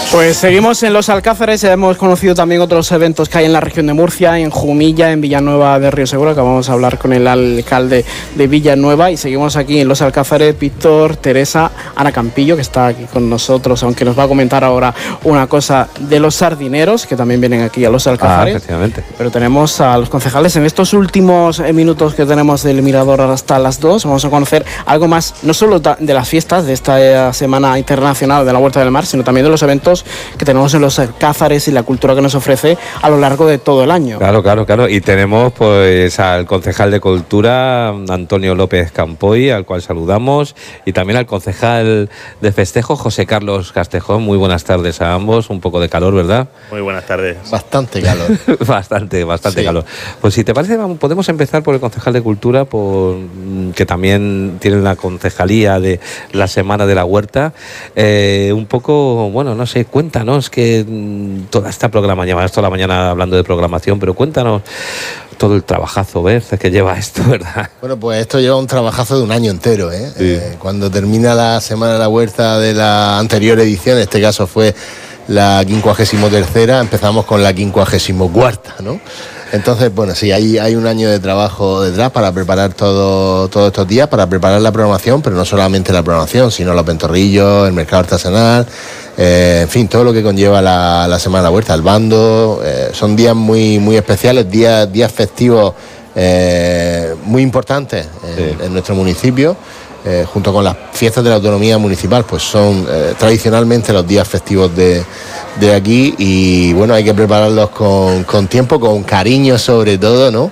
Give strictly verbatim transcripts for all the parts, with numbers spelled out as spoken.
Pues seguimos en Los Alcázares, ya hemos conocido también otros eventos que hay en la región de Murcia, en Jumilla, en Villanueva de Río Seguro, que vamos a hablar con el alcalde de Villanueva, y seguimos aquí en Los Alcázares, Víctor, Teresa, Ana Campillo, que está aquí con nosotros, aunque nos va a comentar ahora una cosa de los sardineros, que también vienen aquí a Los Alcázares. Ah, efectivamente. Pero tenemos a los concejales en estos últimos minutos que tenemos del Mirador hasta las dos, vamos a conocer algo más, no solo de las fiestas de esta Semana Internacional de la Huerta del Mar, sino también de los eventos que tenemos en Los Alcázares y la cultura que nos ofrece a lo largo de todo el año. Claro, claro, claro. Y tenemos pues al concejal de Cultura, Antonio López Campoy, al cual saludamos, y también al concejal de Festejo, José Carlos Castejón. Muy buenas tardes a ambos. Un poco de calor, ¿verdad? Muy buenas tardes. Bastante calor. bastante, bastante sí. calor. Pues si te parece, vamos, podemos empezar por el concejal de Cultura, por que también tiene la concejalía de la Semana de la Huerta. Eh, un poco, bueno, no sé, cuéntanos que toda esta programación, llevas toda la mañana hablando de programación, pero cuéntanos todo el trabajazo, ¿ves? que lleva esto, ¿verdad? Bueno, pues esto lleva un trabajazo de un año entero, ¿eh? Sí. Eh, cuando termina la Semana de la Huerta de la anterior edición, en este caso fue la quincuagésimo tercera, empezamos con la quincuagésimo cuarta, ¿no? Entonces, bueno, sí, hay, hay un año de trabajo detrás para preparar todo, todos estos días, para preparar la programación, pero no solamente la programación, sino los ventorrillos, el mercado artesanal, eh, en fin, todo lo que conlleva la, la Semana de la Huerta, el bando. Eh, son días muy, muy especiales, días, días festivos eh, muy importantes en, sí. en nuestro municipio. Eh, junto con las fiestas de la autonomía municipal, pues son eh, tradicionalmente los días festivos de, de aquí, y bueno, hay que prepararlos con, con tiempo, con cariño sobre todo, ¿no?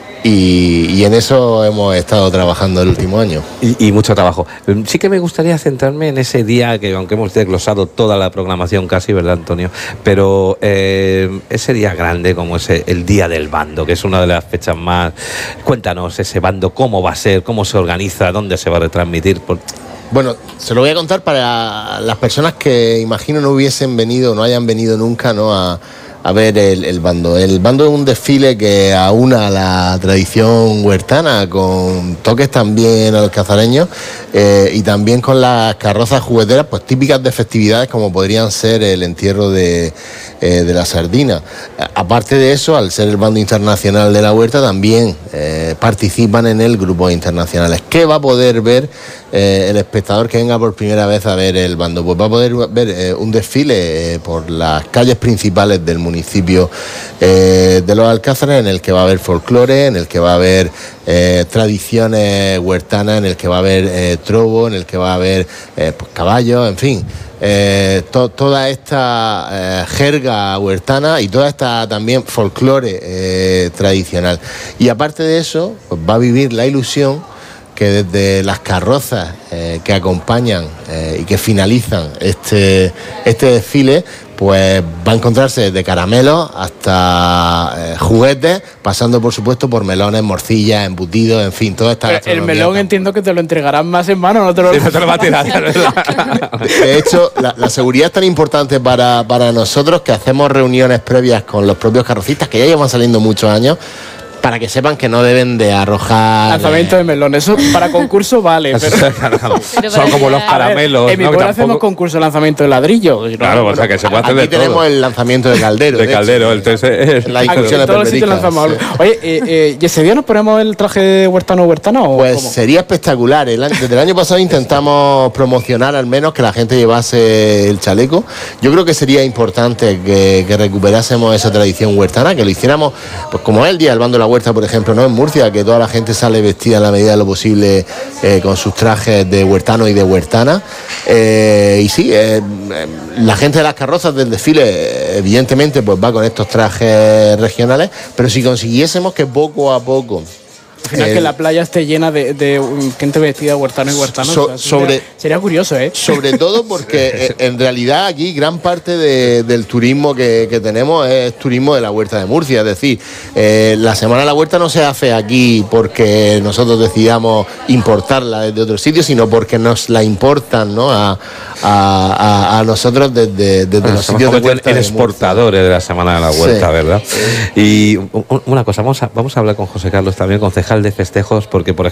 Y, y en eso hemos estado trabajando el último año. Y, y mucho trabajo. Sí que me gustaría centrarme en ese día, que aunque hemos desglosado toda la programación casi, ¿verdad, Antonio? Pero eh, ese día grande como ese, el Día del Bando, que es una de las fechas más... Cuéntanos ese bando, cómo va a ser, cómo se organiza, dónde se va a retransmitir. Por... Bueno, se lo voy a contar para las personas que imagino no hubiesen venido, no hayan venido nunca, ¿no? a A ver el, el bando. El bando es un desfile que aúna la tradición huertana con toques también alcazareños eh, y también con las carrozas jugueteras, pues típicas de festividades como podrían ser el entierro de, eh, de la sardina. Aparte de eso, al ser el bando internacional de la huerta, también eh, participan en él grupos internacionales. ¿Qué va a poder ver eh, el espectador que venga por primera vez a ver el bando? Pues va a poder ver eh, un desfile eh, por las calles principales del municipio municipio eh, de Los Alcázares, en el que va a haber folclore, en el que va a haber eh, tradiciones huertanas, en el que va a haber eh, trobo, en el que va a haber eh, pues, caballos, en fin, eh, to, toda esta eh, jerga huertana y toda esta también folclore eh, tradicional. Y aparte de eso, pues, va a vivir la ilusión que desde las carrozas eh, que acompañan eh, y que finalizan este, este desfile, pues va a encontrarse desde caramelos hasta eh, juguetes, pasando por supuesto por melones, morcillas, embutidos, en fin, toda esta gastronomía. El melón entiendo que te lo entregarán más en mano, no te lo, sí, no te lo va a tirar. De, de hecho, la, la seguridad es tan importante para, para nosotros que hacemos reuniones previas con los propios carrocistas, que ya llevan saliendo muchos años, para que sepan que no deben de arrojar... Lanzamiento eh... de melón, eso para concurso vale, pero... pero son como los caramelos. Ver, en mi ¿no? pueblo hacemos concurso de lanzamiento de ladrillo. Claro, no, o sea que se puede hacer aquí de todo. Tenemos el lanzamiento de caldero. De, de caldero, el T S E. La discusión de todos los sitios lanzamos algo. Oye, eh, eh, ¿y ese día nos ponemos el traje de huertano o huertana? ¿O pues cómo? Sería espectacular. El, desde el año pasado intentamos promocionar al menos que la gente llevase el chaleco. Yo creo que sería importante que, que recuperásemos esa tradición huertana, que lo hiciéramos, pues como es el Día del Bando de la Huerta, por ejemplo, ¿no? En Murcia, que toda la gente sale vestida en la medida de lo posible eh, con sus trajes de huertano y de huertana. Eh, y sí, eh, la gente de las carrozas del desfile, evidentemente, pues va con estos trajes regionales, pero si consiguiésemos que poco a poco... Al final, eh, que la playa esté llena de, de gente vestida de huertano y huertano. So, o sea, sobre, sería, sería curioso, ¿eh? Sobre todo porque en realidad aquí gran parte de, del turismo que, que tenemos es turismo de la Huerta de Murcia. Es decir, eh, la Semana de la Huerta no se hace aquí porque nosotros decidamos importarla desde otro sitio, sino porque nos la importan, ¿no? a, a, a, a nosotros desde, desde bueno, los sitios de huerta. En exportadores de la Semana de la Huerta, sí. ¿Verdad? Y una cosa, vamos a, vamos a hablar con José Carlos también, concejal de festejos, porque por